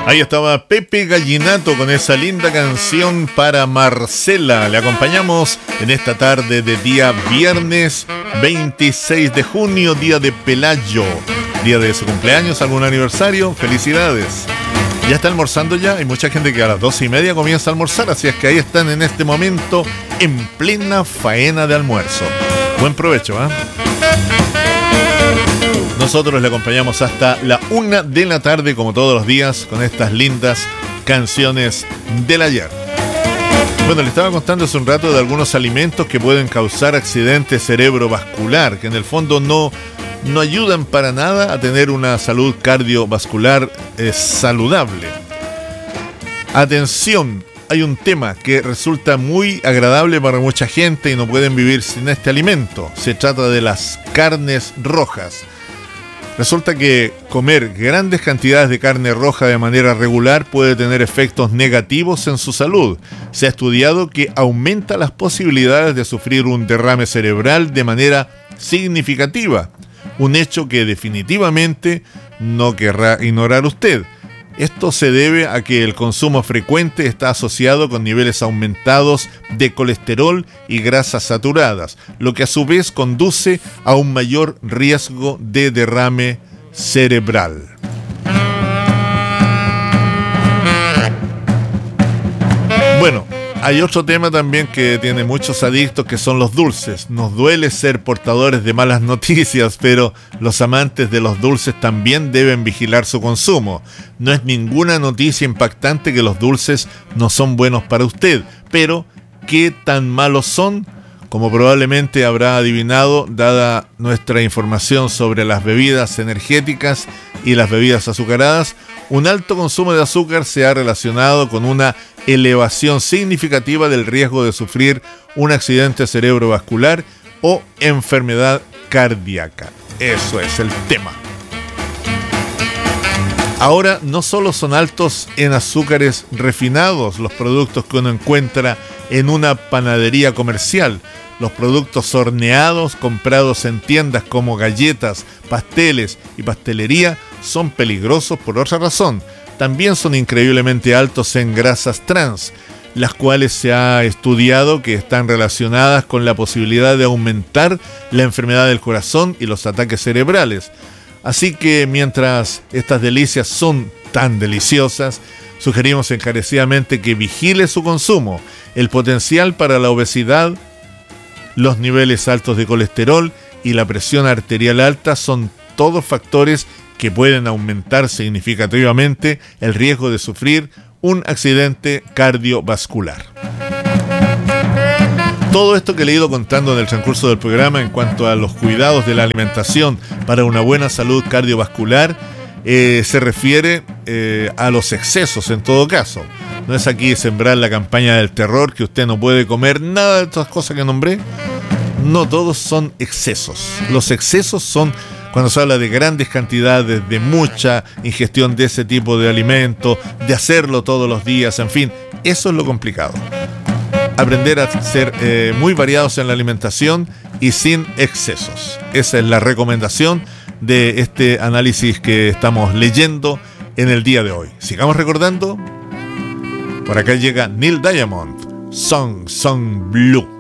Ahí estaba Pepe Gallinato con esa linda canción para Marcela. Le acompañamos en esta tarde de día viernes 26 de junio, día de Pelayo, día de su cumpleaños, algún aniversario. Felicidades. Ya está almorzando ya. Hay mucha gente que a las 12:30 comienza a almorzar, así es que ahí están en este momento en plena faena de almuerzo. Buen provecho, ¿eh? Nosotros le acompañamos hasta la 1 de la tarde, como todos los días, con estas lindas canciones del ayer. Bueno, le estaba contando hace un rato de algunos alimentos que pueden causar accidente cerebrovascular, que en el fondo no ayudan para nada a tener una salud cardiovascular saludable. Atención, hay un tema que resulta muy agradable para mucha gente y no pueden vivir sin este alimento. Se trata de las carnes rojas. Resulta que comer grandes cantidades de carne roja de manera regular puede tener efectos negativos en su salud. Se ha estudiado que aumenta las posibilidades de sufrir un derrame cerebral de manera significativa. Un hecho que definitivamente no querrá ignorar usted. Esto se debe a que el consumo frecuente está asociado con niveles aumentados de colesterol y grasas saturadas, lo que a su vez conduce a un mayor riesgo de derrame cerebral. Bueno, hay otro tema también que tiene muchos adictos, que son los dulces. Nos duele ser portadores de malas noticias, pero los amantes de los dulces también deben vigilar su consumo. No es ninguna noticia impactante que los dulces no son buenos para usted, pero ¿qué tan malos son? Como probablemente habrá adivinado, dada nuestra información sobre las bebidas energéticas y las bebidas azucaradas, un alto consumo de azúcar se ha relacionado con una elevación significativa del riesgo de sufrir un accidente cerebrovascular o enfermedad cardíaca. Eso es el tema. Ahora, no solo son altos en azúcares refinados los productos que uno encuentra en una panadería comercial. Los productos horneados comprados en tiendas como galletas, pasteles y pastelería son peligrosos por otra razón. También son increíblemente altos en grasas trans, las cuales se ha estudiado que están relacionadas con la posibilidad de aumentar la enfermedad del corazón y los ataques cerebrales. Así que mientras estas delicias son tan deliciosas, sugerimos encarecidamente que vigile su consumo. El potencial para la obesidad, los niveles altos de colesterol y la presión arterial alta son todos factores que pueden aumentar significativamente el riesgo de sufrir un accidente cardiovascular. Todo esto que le he ido contando en el transcurso del programa en cuanto a los cuidados de la alimentación para una buena salud cardiovascular se refiere a los excesos en todo caso. No es aquí sembrar la campaña del terror que usted no puede comer nada de estas cosas que nombré. No todos son excesos. Los excesos son cuando se habla de grandes cantidades, de mucha ingestión de ese tipo de alimento, de hacerlo todos los días, en fin, eso es lo complicado. Aprender a ser muy variados en la alimentación y sin excesos. Esa es la recomendación de este análisis que estamos leyendo en el día de hoy. Sigamos recordando. Por acá llega Neil Diamond, Song Blue.